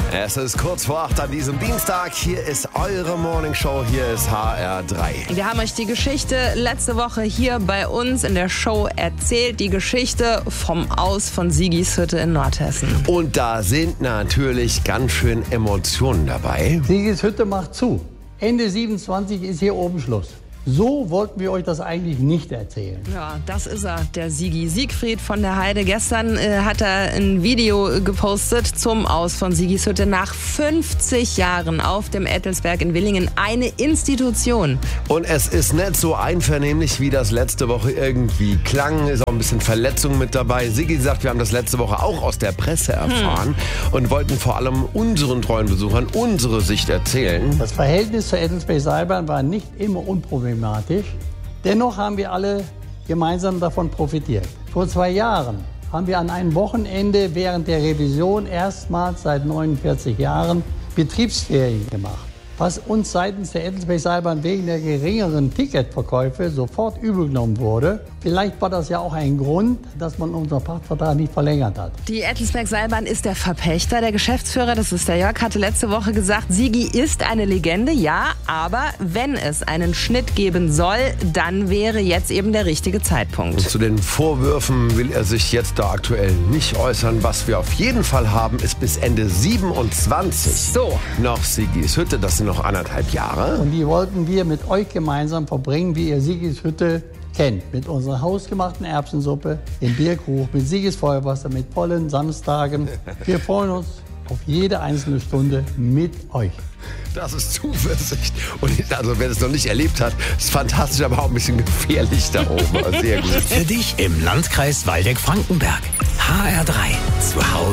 Es ist kurz vor 8 an diesem Dienstag. Hier ist eure Morningshow. Hier ist HR3. Wir haben euch die Geschichte letzte Woche hier bei uns in der Show erzählt. Die Geschichte vom Aus von Sigishütte in Nordhessen. Und da sind natürlich ganz schön Emotionen dabei. Sigishütte macht zu. Ende 27 ist hier oben Schluss. So wollten wir euch das eigentlich nicht erzählen. Ja, das ist er, der Sigi. Siegfried von der Heide. Gestern hat er ein Video gepostet zum Aus von Sigishütte. Nach 50 Jahren auf dem Ettelsberg in Willingen eine Institution. Und es ist nicht so einvernehmlich, wie das letzte Woche irgendwie klang. Ist auch ein bisschen Verletzung mit dabei. Sigi sagt, wir haben das letzte Woche auch aus der Presse erfahren und wollten vor allem unseren treuen Besuchern unsere Sicht erzählen. Das Verhältnis zur Ettelsberg-Seilbahn war nicht immer unproblematisch. Dennoch haben wir alle gemeinsam davon profitiert. Vor 2 Jahren haben wir an einem Wochenende während der Revision erstmals seit 49 Jahren Betriebsferien gemacht, was uns seitens der Ettelsberg-Seilbahn wegen der geringeren Ticketverkäufe sofort übel genommen wurde. Vielleicht war das ja auch ein Grund, dass man unseren Pachtvertrag nicht verlängert hat. Die Ettelsberg-Seilbahn ist der Verpächter. Der Geschäftsführer, das ist der Jörg, hatte letzte Woche gesagt, Sigi ist eine Legende, ja, aber wenn es einen Schnitt geben soll, dann wäre jetzt eben der richtige Zeitpunkt. Und zu den Vorwürfen will er sich jetzt da aktuell nicht äußern. Was wir auf jeden Fall haben, ist bis Ende 27 So. noch Sigishütte. Das sind noch 1,5 Jahre. Und die wollten wir mit euch gemeinsam verbringen, wie ihr Sigishütte kennt. Mit unserer hausgemachten Erbsensuppe, dem Bierkrug, mit Sigisfeuerwasser, mit vollen Samstagen. Wir freuen uns auf jede einzelne Stunde mit euch. Das ist Zuversicht. Und also wer das noch nicht erlebt hat, ist fantastisch, aber auch ein bisschen gefährlich da oben. Sehr gut. Für dich im Landkreis Waldeck-Frankenberg. HR3 zu Hause.